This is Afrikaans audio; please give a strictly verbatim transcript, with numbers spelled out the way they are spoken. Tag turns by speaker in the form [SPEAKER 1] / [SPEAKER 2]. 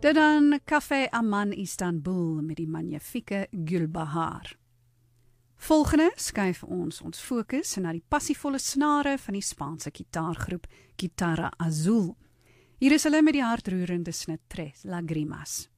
[SPEAKER 1] Dit dan Café Aman Istanbul met die magnifieke Gulbahar. Volgende skuif ons ons fokus na die passievolle snare van die Spaanse gitaargroep Guitarra Azul. Hier is hulle met die hartroerende snit Tres Lagrimas.